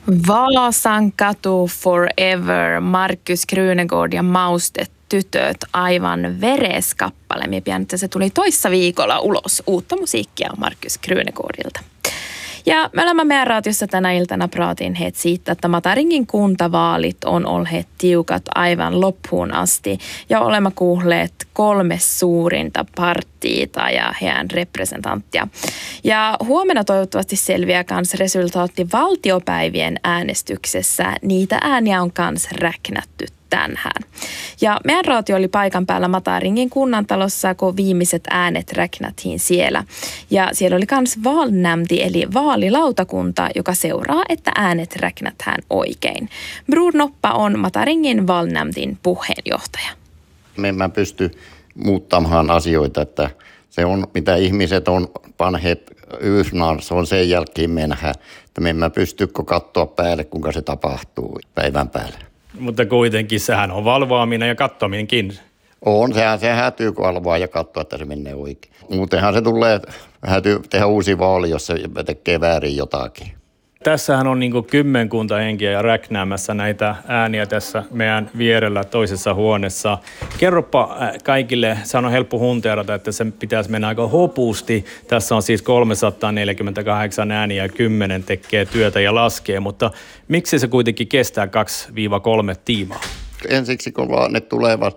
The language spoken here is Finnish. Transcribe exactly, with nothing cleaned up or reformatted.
Vaasan katu forever, Markus Krunegård ja Maustet tytöt, aivan veres kappale. Minä pian, että se tuli toissa viikolla ulos. Uutta musiikkia Markus Krunegårdilta. Ja me olemme meidän raatiossa tänä iltana praatin heet siitä, että Mataringin kuntavaalit on olleet tiukat aivan loppuun asti. Ja olemme kuulleet kolme suurinta partiita ja heidän representanttia. Ja huomenna toivottavasti selviää kans resultaatti valtiopäivien äänestyksessä. Niitä ääniä on kans räknätty tänään. Ja meidän raatio oli paikan päällä Mataringin kunnantalossa, kun viimeiset äänet räknättiin siellä. Ja siellä oli kans valnämti, eli vaalilautakunta, joka seuraa, että äänet räknätään oikein. Bror Noppa on Mataringin valnämtin puheenjohtaja. Me emme pysty muuttamaan asioita, että se on, mitä ihmiset on panheet yhdnään, se on sen jälkeen mennä, että me emme pysty katsoa päälle, kuinka se tapahtuu päivän päälle. Mutta kuitenkin sehän on valvoaminen ja katsominenkin. On, sehän se hätyy valvoa ja katsoa, että se menee oikein. Muutenhan se tulee, hätyy tehdä uusi vaali, jos se tekee väärin jotakin. Tässähän on niin kymmenkunta henkiä ja räknäämässä näitä ääniä tässä meidän vierellä toisessa huoneessa. Kerropa kaikille, se on helppo hunteerata, että se pitäisi mennä aika hopusti. Tässä on siis kolmesataaneljäkymmentäkahdeksan ääniä ja kymmenen tekee työtä ja laskee, mutta miksi se kuitenkin kestää kaksi kolme tiimaa? Ensiksi kun vaan ne tulevat